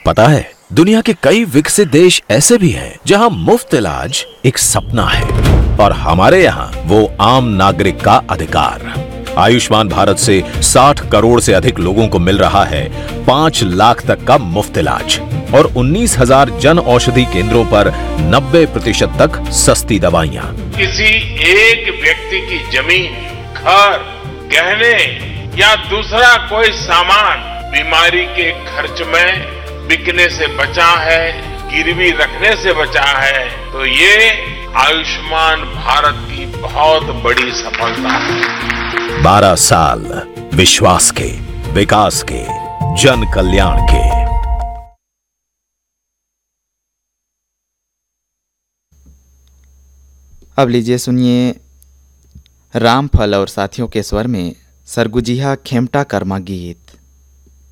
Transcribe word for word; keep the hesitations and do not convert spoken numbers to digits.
पता है, दुनिया के कई विकसित देश ऐसे भी हैं जहां मुफ्त इलाज एक सपना है और हमारे यहाँ वो आम नागरिक का अधिकार। आयुष्मान भारत से साठ करोड़ से अधिक लोगों को मिल रहा है पांच लाख तक का मुफ्त इलाज और उन्नीस हजार जन औषधि केंद्रों पर नब्बे प्रतिशत तक सस्ती दवाइयाँ। किसी एक व्यक्ति की जमीन, घर, गहने या दूसरा कोई सामान बीमारी के खर्च में बिकने से बचा है, गिरवी रखने से बचा है, तो ये आयुष्मान भारत की बहुत बड़ी सफलता है। बारह साल विश्वास के, विकास के, जन कल्याण के। अब लीजिए सुनिए रामफल और साथियों के स्वर में सरगुजिहा खेमटा कर्मा गीत।